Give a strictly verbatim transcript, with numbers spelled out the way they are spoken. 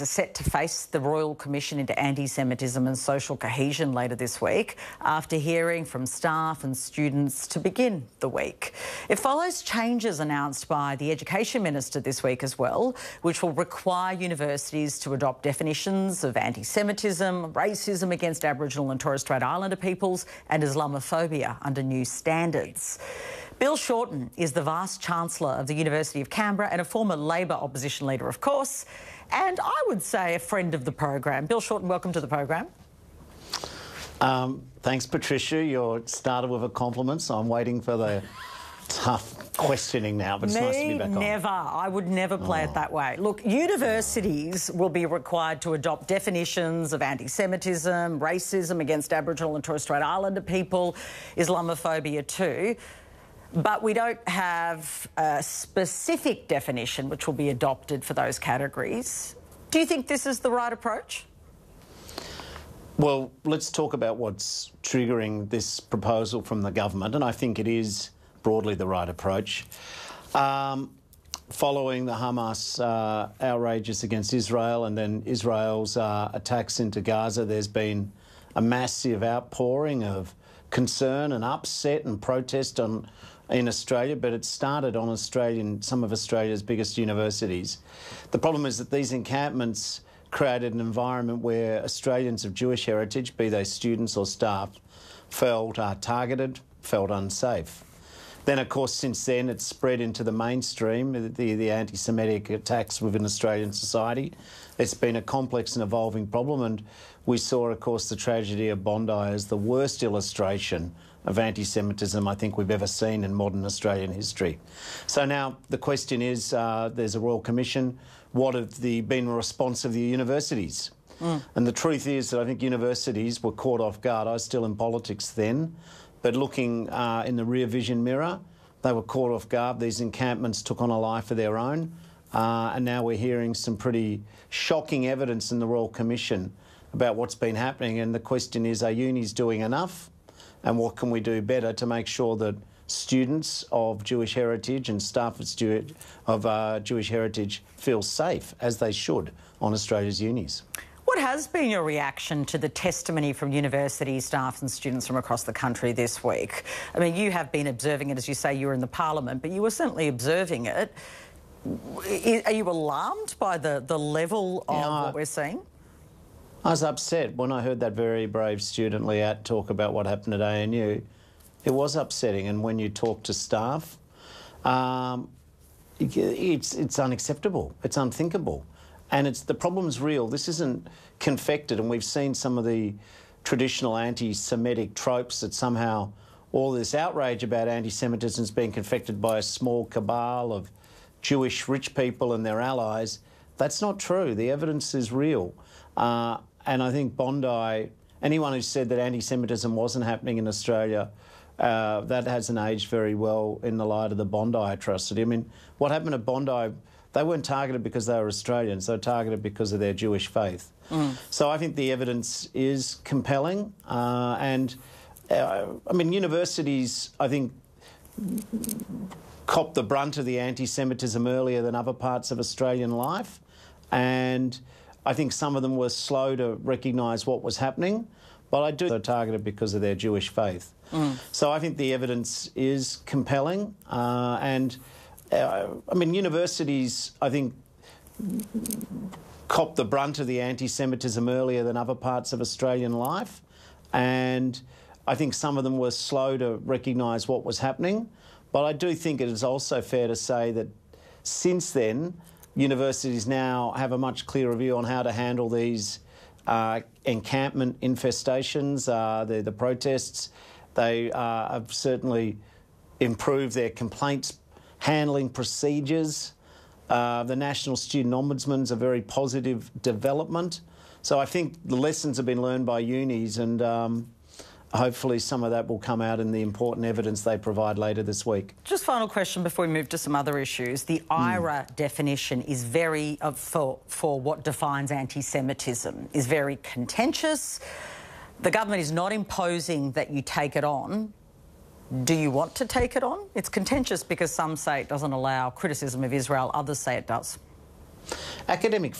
Are set to face the Royal Commission into Anti-Semitism and Social Cohesion later this week after hearing from staff and students to begin the week. It follows changes announced by the Education Minister this week as well, which will require universities to adopt definitions of anti-Semitism, racism against Aboriginal and Torres Strait Islander peoples and Islamophobia under new standards. Bill Shorten is the Vice-Chancellor of the University of Canberra and a former Labor opposition leader, of course, and I would say a friend of the program. Bill Shorten, welcome to the program. Um, thanks, Patricia. You're started with a compliment, so I'm waiting for the tough questioning now, but it's Me, nice to be back on. never. I would never play Oh. it that way. Look, universities will be required to adopt definitions of anti-Semitism, racism against Aboriginal and Torres Strait Islander people, Islamophobia too. But we don't have a specific definition which will be adopted for those categories. Do you think this is the right approach? Well, let's talk about what's triggering this proposal from the government, and I think it is broadly the right approach. Um, following the Hamas uh, outrages against Israel and then Israel's uh, attacks into Gaza, there's been a massive outpouring of concern and upset and protest on in Australia, but it started on Australian, some of Australia's biggest universities. The problem is that these encampments created an environment where Australians of Jewish heritage, be they students or staff, felt uh, targeted, felt unsafe. Then, of course, since then, it's spread into the mainstream, the, the anti-Semitic attacks within Australian society. It's been a complex and evolving problem, and we saw, of course, the tragedy of Bondi as the worst illustration of anti-Semitism I think we've ever seen in modern Australian history. So now the question is, uh, there's a Royal Commission. What have the, been the response of the universities? Mm. And the truth is that I think universities were caught off guard. I was still in politics then, but looking uh, in the rear vision mirror, they were caught off guard. These encampments took on a life of their own, uh, and now we're hearing some pretty shocking evidence in the Royal Commission about what's been happening. And the question is, are unis doing enough? And what can we do better to make sure that students of Jewish heritage and staff of uh, Jewish heritage feel safe, as they should, on Australia's unis? What has been your reaction to the testimony from university staff and students from across the country this week? I mean, you have been observing it, as you say, you were in the Parliament, but you were certainly observing it. Are you alarmed by the, the level of yeah, what we're seeing? I was upset when I heard that very brave student, Liat, talk about what happened at A N U. It was upsetting, and when you talk to staff, um, it's, it's unacceptable. It's unthinkable. And it's, the problem's real. This isn't confected, and we've seen some of the traditional anti-Semitic tropes that somehow all this outrage about anti-Semitism is being confected by a small cabal of Jewish rich people and their allies. That's not true. The evidence is real. Uh, and I think Bondi, anyone who said that anti-Semitism wasn't happening in Australia, uh, that hasn't aged very well in the light of the Bondi atrocity. I mean, what happened at Bondi, they weren't targeted because they were Australians, they were targeted because of their Jewish faith. Mm. So I think the evidence is compelling. Uh, and, uh, I mean, universities, I think, copped the brunt of the anti-Semitism earlier than other parts of Australian life. And I think some of them were slow to recognise what was happening, but I do they're targeted because of their Jewish faith. Mm. So I think the evidence is compelling. Uh, and, uh, I mean, universities, I think, copped the brunt of the anti-Semitism earlier than other parts of Australian life. And I think some of them were slow to recognise what was happening. But I do think it is also fair to say that since then, universities now have a much clearer view on how to handle these uh, encampment infestations, uh, the, the protests. They uh, have certainly improved their complaints handling procedures. Uh, the National Student Ombudsman's a very positive development. So I think the lessons have been learned by unis, and um, hopefully some of that will come out in the important evidence they provide later this week. Just final question before we move to some other issues. The I R A mm. definition is very, uh, for, for what defines anti-Semitism, is very contentious. The government is not imposing that you take it on. Do you want to take it on? It's contentious because some say it doesn't allow criticism of Israel, others say it does. Academic